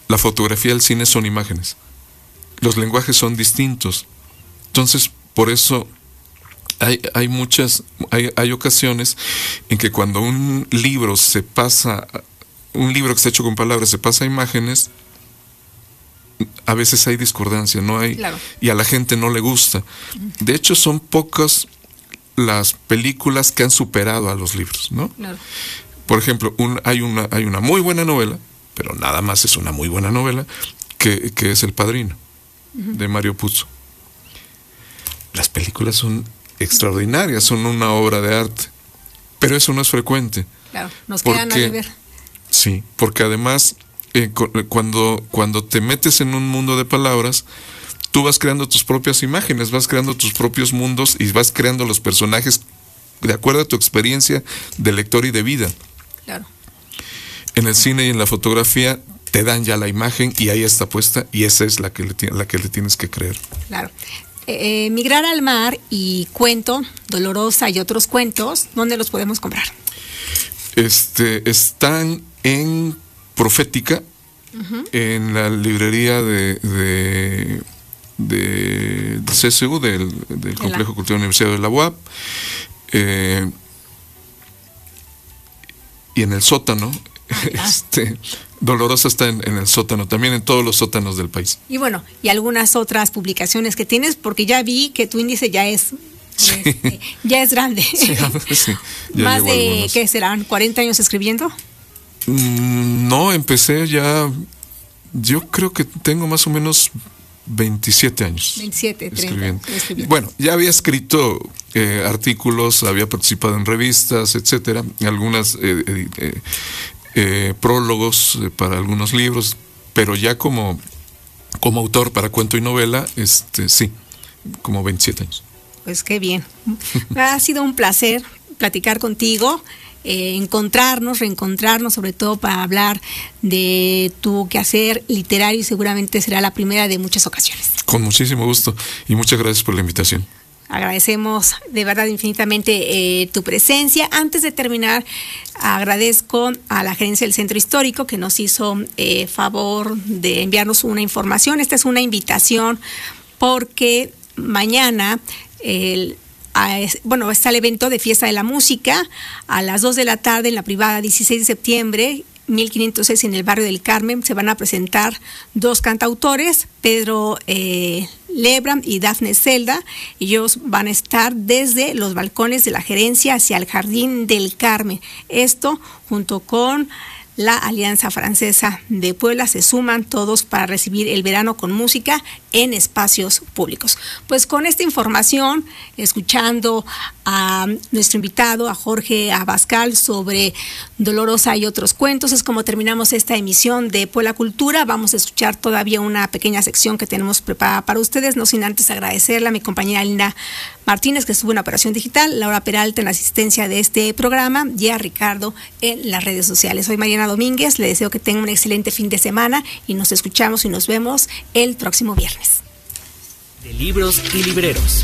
la fotografía y el cine son imágenes. Los lenguajes son distintos. Entonces, por eso hay ocasiones en que cuando un libro que está hecho con palabras se pasa a imágenes, a veces hay discordancia, Claro. Y a la gente no le gusta. De hecho, son pocas las películas que han superado a los libros, ¿no? Claro. Por ejemplo, hay una muy buena novela, pero nada más es una muy buena novela, que es El Padrino, de Mario Puzo. Las películas son extraordinarias, son una obra de arte, pero eso no es frecuente. Claro, nos quedan a deber. Sí, porque además, cuando te metes en un mundo de palabras, tú vas creando tus propias imágenes, vas creando tus propios mundos y vas creando los personajes de acuerdo a tu experiencia de lector y de vida. Claro. En el cine y en la fotografía te dan ya la imagen y ahí está puesta, y esa es la que le tienes que creer. Claro. Migrar al mar y cuento, Dolorosa y otros cuentos, ¿dónde los podemos comprar? Están en Profética, en la librería de CSU, del Complejo Cultural Universitario de la UAP, y en el sótano. Dolorosa está en el sótano, también en todos los sótanos del país. Y bueno, y algunas otras publicaciones que tienes, porque ya vi que tu índice ya es grande. Sí, Más de, algunos. ¿Qué serán? ¿40 años escribiendo? No, empecé ya, yo creo que tengo más o menos 27 años. 27, 30. Escribiendo. Bueno, ya había escrito artículos, había participado en revistas, etcétera, algunas prólogos para algunos libros, pero ya como autor para cuento y novela, sí, como 27 años. Pues qué bien. Ha sido un placer platicar contigo, reencontrarnos, sobre todo para hablar de tu quehacer literario, y seguramente será la primera de muchas ocasiones. Con muchísimo gusto y muchas gracias por la invitación. Agradecemos de verdad infinitamente tu presencia. Antes de terminar, agradezco a la gerencia del Centro Histórico que nos hizo favor de enviarnos una información. Esta es una invitación porque mañana está el evento de Fiesta de la Música a las 2 de la tarde en la privada 16 de septiembre, 1506 en el barrio del Carmen. Se van a presentar dos cantautores, Pedro Lebram y Dafne Zelda. Ellos van a estar desde los balcones de la gerencia hacia el Jardín del Carmen. Esto junto con la Alianza Francesa de Puebla, se suman todos para recibir el verano con música en espacios públicos. Pues con esta información, escuchando a nuestro invitado, a Jorge Abascal, sobre Dolorosa y otros cuentos, es como terminamos esta emisión de Puebla Cultura. Vamos a escuchar todavía una pequeña sección que tenemos preparada para ustedes, no sin antes agradecerle a mi compañera Linda Martínez, que estuvo en la operación digital, Laura Peralta en la asistencia de este programa, y a Ricardo en las redes sociales. Soy Mariana Domínguez, le deseo que tenga un excelente fin de semana y nos escuchamos y nos vemos el próximo viernes. De libros y libreros.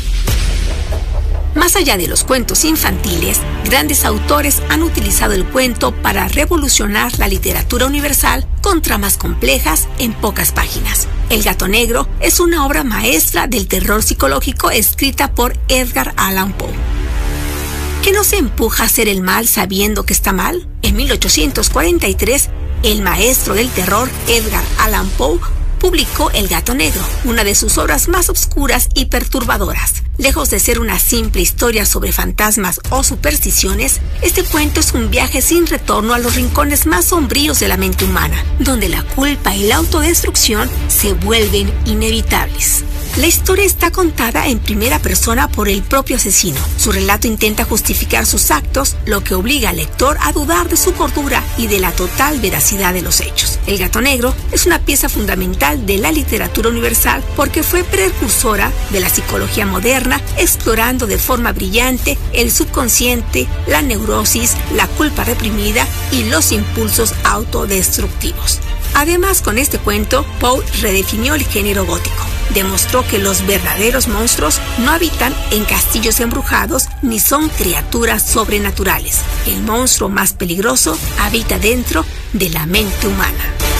Más allá de los cuentos infantiles, grandes autores han utilizado el cuento para revolucionar la literatura universal con tramas complejas en pocas páginas. El Gato Negro es una obra maestra del terror psicológico escrita por Edgar Allan Poe. ¿Qué nos empuja a hacer el mal sabiendo que está mal? En 1843, el maestro del terror Edgar Allan Poe publicó El Gato Negro, una de sus obras más obscuras y perturbadoras. Lejos de ser una simple historia sobre fantasmas o supersticiones, este cuento es un viaje sin retorno a los rincones más sombríos de la mente humana, donde la culpa y la autodestrucción se vuelven inevitables. La historia está contada en primera persona por el propio asesino. Su relato intenta justificar sus actos, lo que obliga al lector a dudar de su cordura y de la total veracidad de los hechos. El Gato Negro es una pieza fundamental de la literatura universal porque fue precursora de la psicología moderna, explorando de forma brillante el subconsciente, la neurosis, la culpa reprimida y los impulsos autodestructivos. Además, con este cuento, Poe redefinió el género gótico. Demostró que los verdaderos monstruos no habitan en castillos embrujados ni son criaturas sobrenaturales. El monstruo más peligroso habita dentro de la mente humana.